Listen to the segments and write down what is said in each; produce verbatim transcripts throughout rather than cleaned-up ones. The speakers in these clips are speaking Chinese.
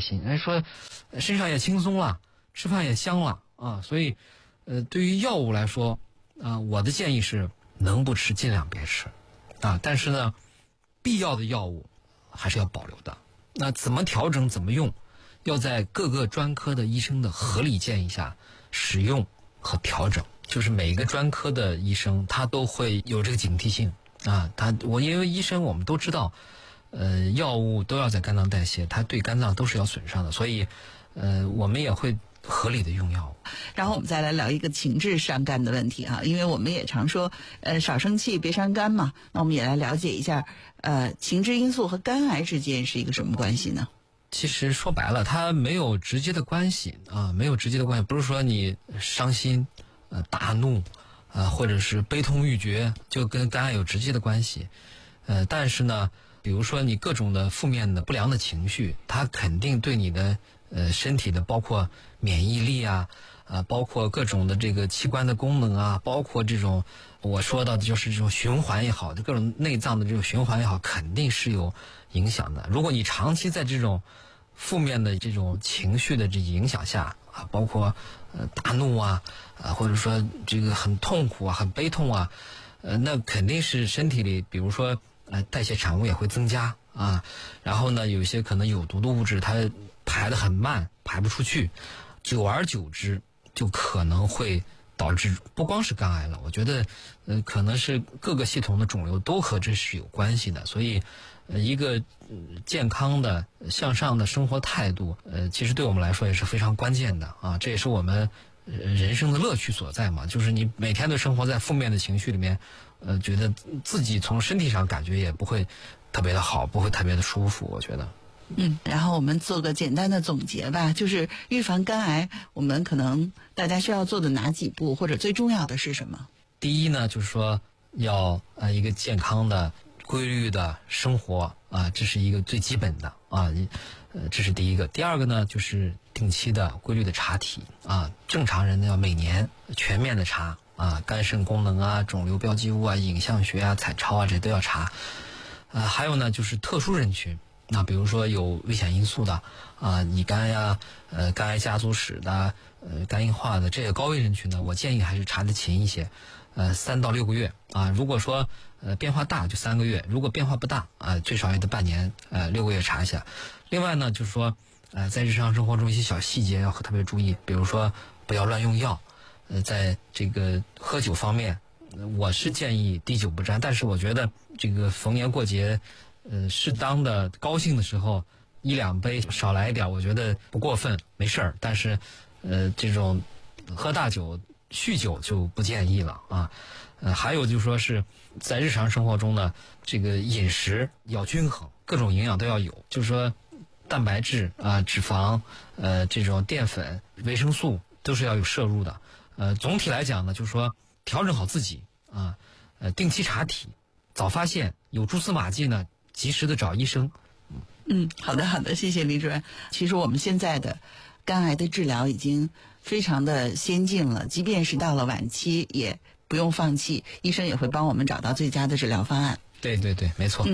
心，哎，说身上也轻松了，吃饭也香了啊。所以，呃，对于药物来说，啊、呃，我的建议是能不吃尽量别吃，啊，但是呢，必要的药物还是要保留的。那怎么调整，怎么用，要在各个专科的医生的合理建议下使用和调整。就是每一个专科的医生，他都会有这个警惕性啊。他我因为医生我们都知道，呃，药物都要在肝脏代谢，它对肝脏都是要损伤的，所以，呃，我们也会合理的用药物。 然后我们再来聊一个情志伤肝的问题啊，因为我们也常说，呃，少生气别伤肝嘛。那我们也来了解一下，呃，情志因素和肝癌之间是一个什么关系呢？ 其实说白了，它没有直接的关系啊，没有直接的关系。不是说你伤心、呃大怒，啊、呃、或者是悲痛欲绝，就跟肝癌有直接的关系。呃，但是呢，比如说你各种的负面的不良的情绪，它肯定对你的呃身体的，包括免疫力啊，啊、呃，包括各种的这个器官的功能啊，包括这种我说到的就是这种循环也好，就各种内脏的这种循环也好，肯定是有影响的。如果你长期在这种负面的这种情绪的这影响下啊，包括呃大怒啊，啊或者说这个很痛苦啊，很悲痛啊，呃那肯定是身体里，比如说呃代谢产物也会增加啊，然后呢有一些可能有毒的物质它排得很慢，排不出去，久而久之就可能会导致不光是肝癌了，我觉得呃可能是各个系统的肿瘤都和这是有关系的。所以呃一个、呃、健康的向上的生活态度，呃其实对我们来说也是非常关键的啊，这也是我们呃人生的乐趣所在嘛。就是你每天都生活在负面的情绪里面，呃觉得自己从身体上感觉也不会特别的好，不会特别的舒服，我觉得。 嗯，然后我们做个简单的总结吧，就是预防肝癌，我们可能大家需要做的哪几步，或者最重要的是什么？ 第一呢，就是说要呃一个健康的、规律的生活啊，这是一个最基本的啊，呃，这是第一个。第二个呢，就是定期的、规律的查体啊，正常人呢要每年全面的查啊，肝肾功能啊、肿瘤标记物啊、影像学啊、彩超啊，这都要查。呃，还有呢，就是特殊人群。那比如说有危险因素的啊，乙肝呀、呃肝癌家族史的、呃肝硬化的这些高危人群呢，我建议还是查得勤一些，呃三到六个月啊。如果说呃变化大就三个月，如果变化不大啊，最少也得半年，呃六个月查一下。另外呢，就是说呃在日常生活中一些小细节要特别注意，比如说不要乱用药，呃在这个喝酒方面，我是建议滴酒不沾，但是我觉得这个逢年过节。呃，适当的高兴的时候，一两杯少来一点，我觉得不过分，没事儿。但是，呃，这种喝大酒、酗酒就不建议了啊。呃，还有就是说是在日常生活中呢，这个饮食要均衡，各种营养都要有。就是说，蛋白质啊、脂肪、呃，这种淀粉、维生素都是要有摄入的。呃，总体来讲呢，就是说调整好自己啊，呃，定期查体，早发现，有蛛丝马迹呢。及时的找医生。 嗯，好的好的，谢谢李主任。其实我们现在的肝癌的治疗已经非常的先进了，即便是到了晚期也不用放弃，医生也会帮我们找到最佳的治疗方案。 对对对，没错。 嗯。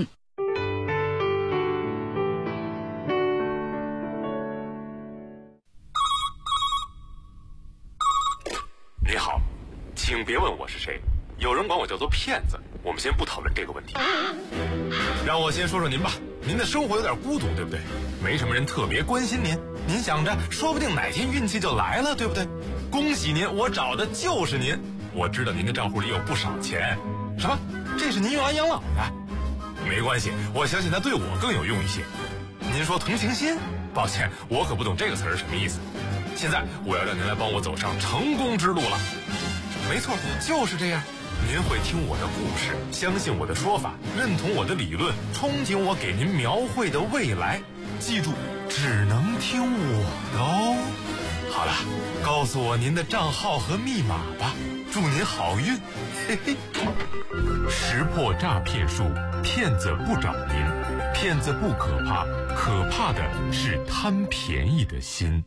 你好，请别问我是谁，有人管我叫做骗子，我们先不讨论这个问题。让我先说说您吧，您的生活有点孤独，对不对？没什么人特别关心您，您想着说不定哪天运气就来了，对不对？恭喜您，我找的就是您。我知道您的账户里有不少钱。什么？这是您用来养老的？没关系，我相信它对我更有用一些。您说同情心？抱歉，我可不懂这个词儿什么意思。现在我要让您来帮我走上成功之路了。没错，就是这样。您会听我的故事，相信我的说法，认同我的理论，憧憬我给您描绘的未来。记住，只能听我的哦。好了，告诉我您的账号和密码吧，祝您好运。嘿嘿。识破诈骗术，骗子不找您，骗子不可怕，可怕的是贪便宜的心。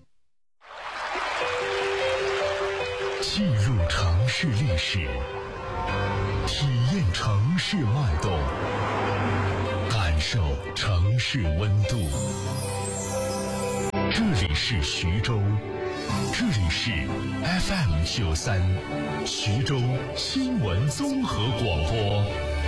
进入城市历史，体验城市脉动，感受城市温度。 里是徐州，这里是 F M 九三，徐州新闻综合广播。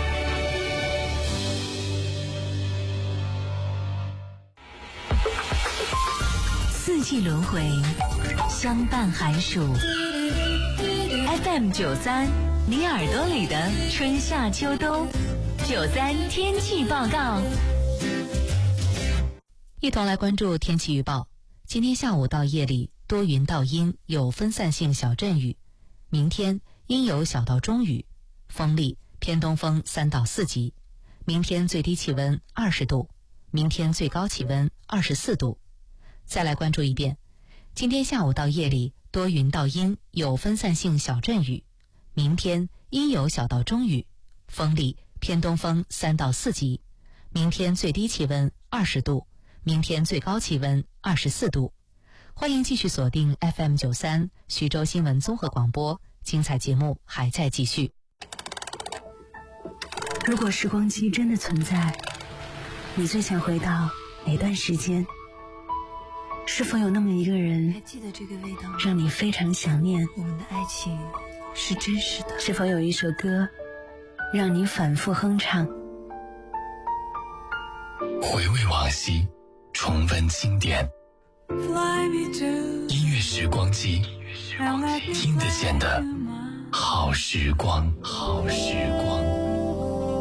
四季轮回，相伴寒暑。F M 九三，你耳朵里的春夏秋冬。九三天气报告，一同来关注天气预报。今天下午到夜里多云到阴，有分散性小阵雨。明天阴有小到中雨，风力偏东风三到四级。明天最低气温二十度，明天最高气温二十四度。再来关注一遍，今天下午到夜里多云到阴，有分散性小阵雨。明天阴有小到中雨，风力偏东风三到四级。明天最低气温二十度，明天最高气温二十四度。欢迎继续锁定 F M 九三徐州新闻综合广播，精彩节目还在继续。 如果时光机真的存在，你最想回到哪段时间？是否有那么一个人， 还记得这个味道吗？ 让你非常想念？ 我们的爱情是真实的。 是否有一首歌，让你反复哼唱？ 回味往昔，重温经典，音乐时光机，听得见的好时光，好时光。